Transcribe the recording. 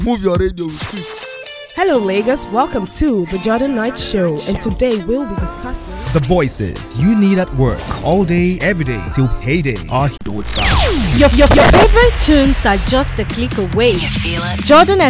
Move your radio with it. Hello Lagos, welcome to the Jordan Knight Show, and today we'll be discussing the voices you need at work all day, every day till payday are your favorite tunes are just a click away. You feel it? Jordan